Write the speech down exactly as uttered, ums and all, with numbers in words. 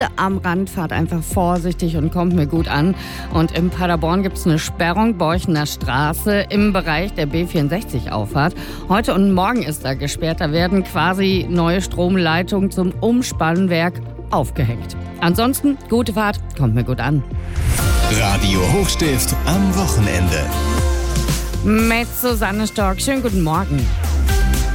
am Rand, fahrt einfach vorsichtig und kommt mir gut an. Und in Paderborn gibt es eine Sperrung, Borchener Straße, im Bereich der B vierundsechzig Auffahrt. Heute und morgen ist da gesperrt. Da werden quasi neue Stromleitungen zum Umspannwerk aufgehängt. Ansonsten, gute Fahrt, kommt mir gut an. Radio Hochstift am Wochenende. Mit Susanne Stork. Schönen guten Morgen.